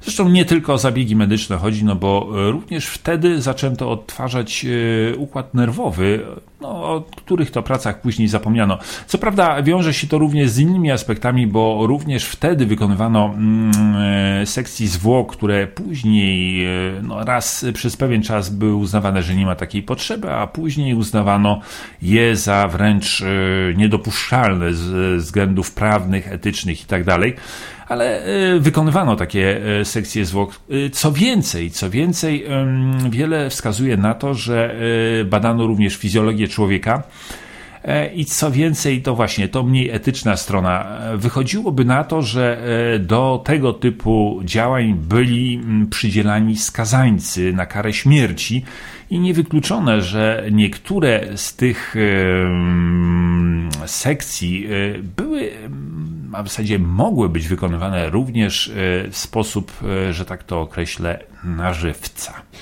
Zresztą nie tylko o zabiegi medyczne chodzi, no bo również wtedy zaczęto odtwarzać układ nerwowy, no, o których to pracach później zapomniano. Co prawda wiąże się to również z innymi aspektami, bo również wtedy wykonywano sekcji zwłok, które później no, raz przez pewien czas były uznawane, że nie ma takiej potrzeby, a później uznawano je za wręcz niedopuszczalne z względów prawnych, etycznych itd. Ale wykonywano takie sekcje zwłok. Co więcej, wiele wskazuje na to, że badano również fizjologię człowieka i co więcej, to właśnie to mniej etyczna strona. Wychodziłoby na to, że do tego typu działań byli przydzielani skazańcy na karę śmierci i niewykluczone, że niektóre z tych sekcji były, a w zasadzie mogły być wykonywane również w sposób, że tak to określę, na żywca.